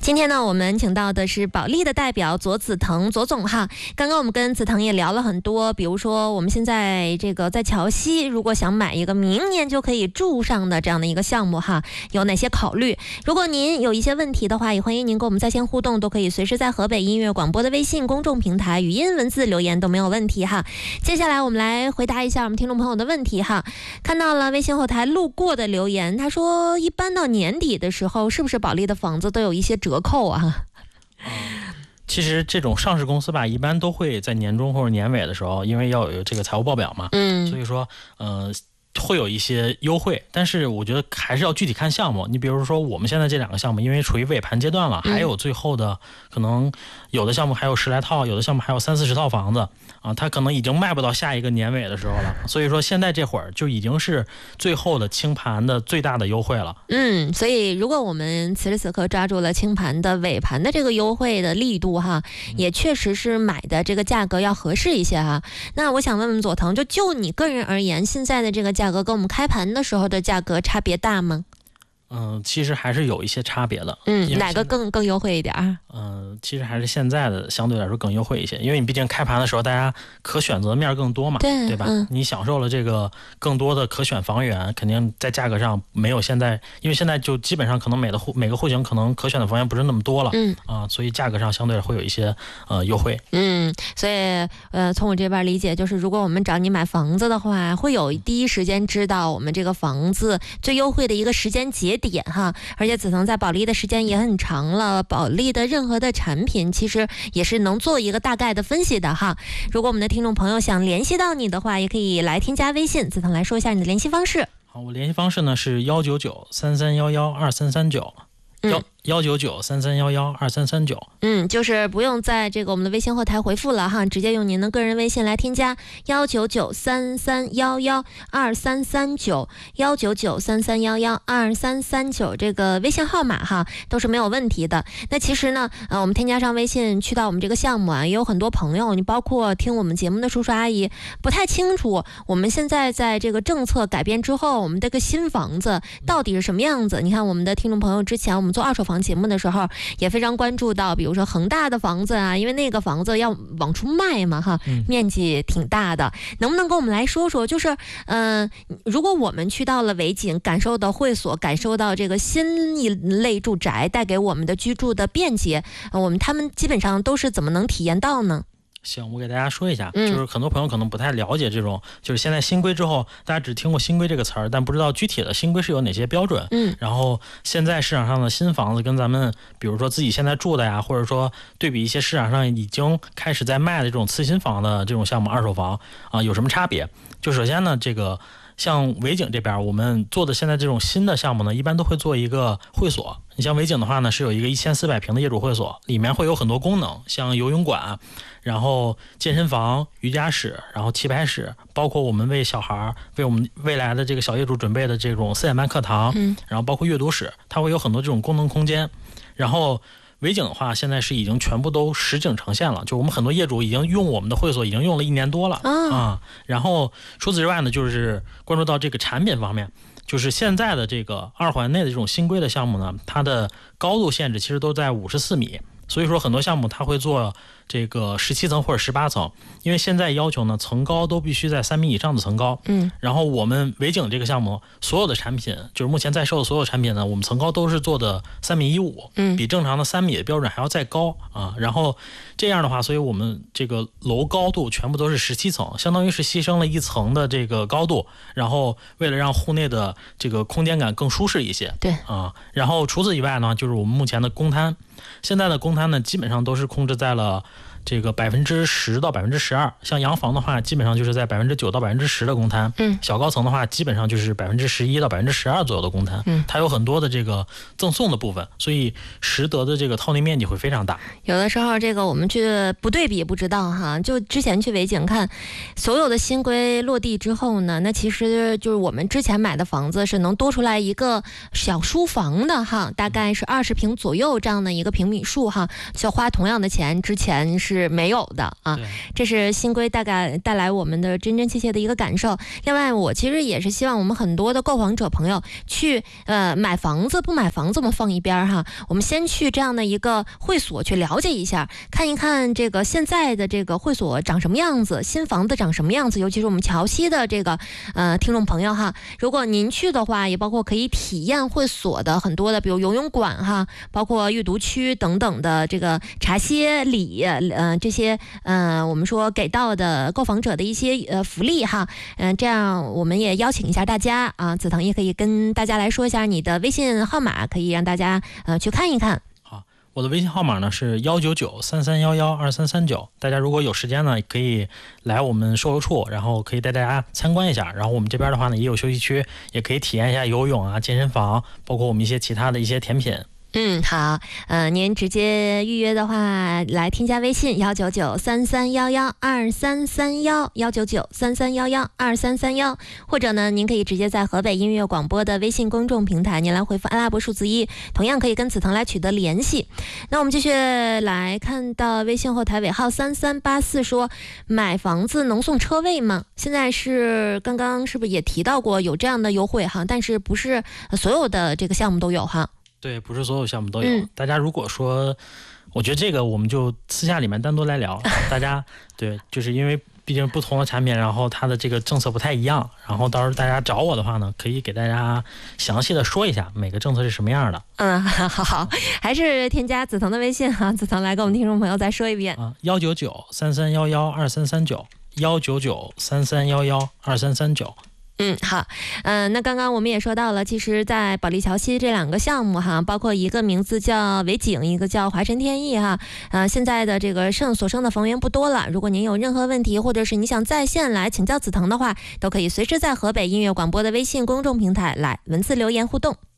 今天呢，我们请到的是保利的代表左子腾左总哈。刚刚我们跟子腾也聊了很多，比如说我们现在这个在桥西，如果想买一个明年就可以住上的这样的一个项目哈，有哪些考虑？如果您有一些问题的话，也欢迎您跟我们在线互动，都可以随时在河北音乐广播的微信公众平台语音文字留言都没有问题哈。接下来我们来回答一下我们听众朋友的问题哈。看到了微信后台路过的留言，他说一般到年底的时候，是不是保利的房子都有一些折扣啊？ 其实这种上市公司吧，一般都会在年终或者年尾的时候，因为要有这个财务报表嘛，所以说会有一些优惠，但是我觉得还是要具体看项目。你比如说我们现在这两个项目，因为处于尾盘阶段了，还有最后的可能有的项目还有10来套，有的项目还有30-40套房子啊，它可能已经卖不到下一个年尾的时候了。所以说现在这会儿就已经是最后的清盘的最大的优惠了。 所以如果我们此时此刻抓住了清盘的尾盘的这个优惠的力度哈，也确实是买的这个价格要合适一些哈。那我想问问左腾，就你个人而言，现在的这个价格跟我们开盘的时候的价格差别大吗？ 其实还是有一些差别的。 哪个更优惠一点？ 其实还是现在的相对来说更优惠一些，因为你毕竟开盘的时候大家可选择面更多嘛，对吧？你享受了这个更多的可选房源，肯定在价格上没有现在，因为现在就基本上可能每个户型可能可选的房源不是那么多了，所以价格上相对会有一些优惠。 所以从我这边理解，就是如果我们找你买房子的话，会有第一时间知道我们这个房子最优惠的一个时间节点哈。而且子腾在保利的时间也很长了，保利的任何的产品其实也是能做一个大概的分析的哈。如果我们的听众朋友想联系到你的话，也可以来添加微信，子腾来说一下你的联系方式。 好，我联系方式呢是199-3311-2339。199-3311-2339。 就是不用在这个我们的微信后台回复了哈，直接用您的个人微信来添加199-3311-2339，199-3311-2339这个微信号码哈，都是没有问题的。那其实呢，我们添加上微信去到我们这个项目啊，也有很多朋友，你包括听我们节目的叔叔阿姨，不太清楚我们现在在这个政策改变之后，我们这个新房子到底是什么样子。你看我们的听众朋友之前我们做二手房节目的时候也非常关注到，比如说恒大的房子啊，因为那个房子要往出卖嘛哈，面积挺大的，能不能跟我们来说说，就是如果我们去到了维景，感受到会所，感受到这个新一类住宅带给我们的居住的便捷，他们基本上都是怎么能体验到呢？ 行，我给大家说一下，就是很多朋友可能不太了解这种，就是现在新规之后，大家只听过新规这个词儿，但不知道具体的新规是有哪些标准。然后现在市场上的新房子跟咱们比如说自己现在住的呀，或者说对比一些市场上已经开始在卖的这种次新房的这种项目二手房啊，有什么差别？就首先呢，这个像维景这边我们做的现在这种新的项目呢，一般都会做一个会所。你像维景的话呢，是有一个1400平的业主会所，里面会有很多功能，像游泳馆，然后健身房、瑜伽室，然后棋牌室，包括我们为小孩为我们未来的这个小业主准备的这种4点半课堂，然后包括阅读室，它会有很多这种功能空间。然后维景的话，现在是已经全部都实景呈现了，就我们很多业主已经用我们的会所已经用了1年多了然后除此之外呢，就是关注到这个产品方面，就是现在的这个2环内的这种新规的项目呢，它的高度限制其实都在54米，所以说很多项目它会做这个17层或者18层，因为现在要求呢层高都必须在3米以上的层高。然后我们维景这个项目所有的产品，就是目前在售的所有产品呢，我们层高都是做的3.15米，比正常的3米的标准还要再高啊。然后这样的话，所以我们这个楼高度全部都是17层，相当于是牺牲了1层的这个高度，然后为了让户内的这个空间感更舒适一些。 对然后除此以外呢，就是我们目前的公摊，现在的公摊呢基本上都是控制在了这个10%到12%，像洋房的话，基本上就是在9%到10%的公摊，小高层的话，基本上就是11%到12%左右的公摊，它有很多的这个赠送的部分，所以实得的这个套内面积会非常大。 有的时候这个我们去不对比不知道哈，就之前去维景看，所有的新规落地之后呢，那其实就是我们之前买的房子是能多出来一个小书房的哈，大概是20平左右这样的一个平米数哈，就花同样的钱，之前是是没有的啊。这是新规大概带来我们的真真切切的一个感受。另外，我其实也是希望我们很多的购房者朋友去买房子不买房子我们放一边哈，我们先去这样的一个会所去了解一下，看一看这个现在的这个会所长什么样子，新房子长什么样子，尤其是我们桥西的这个听众朋友哈，如果您去的话，也包括可以体验会所的很多的，比如游泳馆哈，包括阅读区等等的这个茶歇礼这些我们说给到的购房者的一些福利哈，这样我们也邀请一下大家啊，子腾也可以跟大家来说一下你的微信号码，可以让大家去看一看。 好，我的微信号码呢是19933112339，大家如果有时间呢，可以来我们售楼处，然后可以带大家参观一下。然后我们这边的话呢，也有休息区，也可以体验一下游泳啊、健身房，包括我们一些其他的一些甜品。 好，您直接预约的话，来添加微信19933112331，19933112331，或者呢，您可以直接在河北音乐广播的微信公众平台，您来回复阿拉伯数字1，同样可以跟子腾来取得联系。那我们继续来看到微信后台尾号3384说，买房子能送车位吗？现在是刚刚是不是也提到过有这样的优惠哈？但是不是所有的这个项目都有哈？ 对，不是所有项目都有。大家如果说，我觉得这个我们就私下里面单独来聊。大家对，就是因为毕竟不同的产品，然后它的这个政策不太一样，然后到时候大家找我的话呢，可以给大家详细的说一下每个政策是什么样的。 好，还是添加子腾的微信哈，子腾来跟我们听众朋友再说一遍 19933112339，19933112339。 好，那刚刚我们也说到了，其实在保利桥西这2个项目哈，包括一个名字叫维景，一个叫华晨天逸哈，现在的这个所剩的房源不多了。如果您有任何问题，或者是你想在线来请教子腾的话，都可以随时在河北音乐广播的微信公众平台来文字留言互动。